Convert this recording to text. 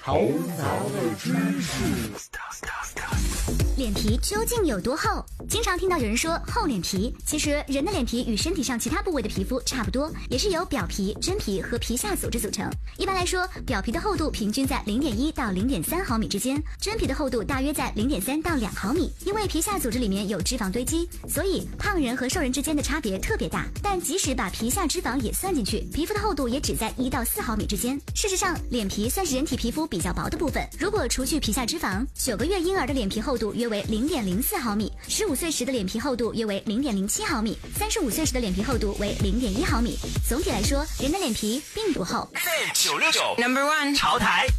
头脑知识。 脸皮究竟有多厚？经常听到有人说厚脸皮，其实人的脸皮与身体上其他部位的皮肤差不多，也是由表皮、真皮和皮下组织组成。一般来说，表皮的厚度平均在 0.1 到 0.3 毫米之间，真皮的厚度大约在 0.3 到2毫米。因为皮下组织里面有脂肪堆积，所以胖人和瘦人之间的差别特别大。但即使把皮下脂肪也算进去，皮肤的厚度也只在1到4毫米之间。事实上，脸皮算是人体皮肤比较薄的部分。如果除去皮下脂肪，9个月婴儿的脸皮厚度约为 0.04 毫米，15岁时的脸皮厚度约为 0.07 毫米，35岁时的脸皮厚度为 0.1 毫米。总体来说，人的脸皮并不厚。 969 No.1 潮台。